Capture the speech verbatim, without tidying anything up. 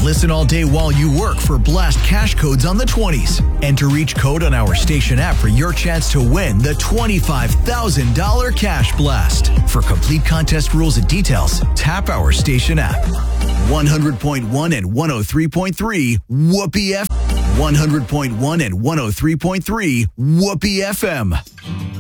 Listen all day while you work for Blast cash codes on the twenties. Enter each code on our station app for your chance to win the twenty-five thousand dollars Cash Blast. For complete contest rules and details, tap our station app. one hundred point one and one oh three point three Whoopee F M. one hundred point one and one oh three point three Whoopee F M.